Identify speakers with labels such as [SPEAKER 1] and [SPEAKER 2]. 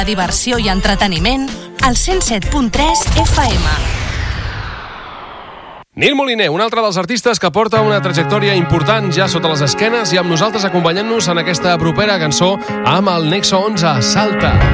[SPEAKER 1] diversió i entreteniment al 107.3 FM.
[SPEAKER 2] Nil Moliner, un altre dels artistes que porta una trajectòria important ja sota les esquenes i amb nosaltres acompanyant-nos en aquesta propera cançó amb el Nexo 11, Salta.